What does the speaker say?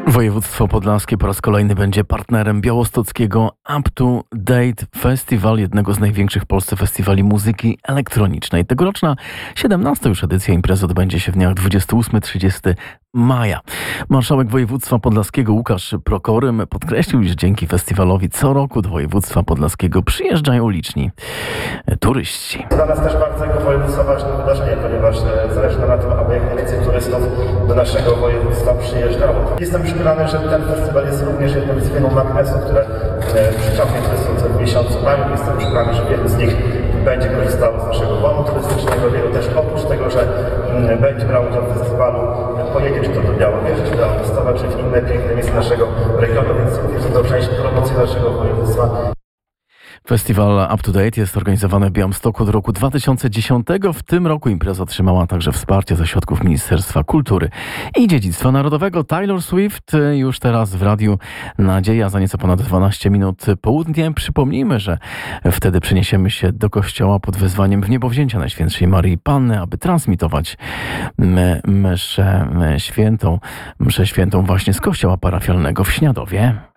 Województwo podlaskie po raz kolejny będzie partnerem białostockiego Up to Date Festival, jednego z największych w Polsce festiwali muzyki elektronicznej. Tegoroczna 17. już edycja imprezy odbędzie się w dniach 28-30 maja. Marszałek województwa podlaskiego Łukasz Prokorym podkreślił, że dzięki festiwalowi co roku do województwa podlaskiego przyjeżdżają liczni turyści. Dla nas też bardzo jako województwa ważne wydarzenie, ponieważ zależy nam na tym, aby jak najwięcej turystów do naszego województwa przyjeżdżało. Jestem przekonany, że ten festiwal jest również jednym z wielu magnesów, które przyciągnie turystów w miesiącu maju. Jestem przekonany, że wielu z nich będzie korzystało z naszego bonu turystycznego. Wielu też oprócz tego, że będzie brał udział w festiwalu, pojedzie czy to do Białowieży, czy do Augustowa, czy w inne piękne miejsca naszego regionu, więc również to część promocji naszego województwa. Festiwal Up to Date jest organizowany w Białymstoku od roku 2010. W tym roku impreza otrzymała także wsparcie ze środków Ministerstwa Kultury i Dziedzictwa Narodowego. Taylor Swift już teraz w Radiu Nadzieja za nieco ponad 12 minut południe. Przypomnijmy, że wtedy przeniesiemy się do kościoła pod wezwaniem Wniebowzięcia Najświętszej Maryi Panny, aby transmitować mszę świętą właśnie z kościoła parafialnego w Śniadowie.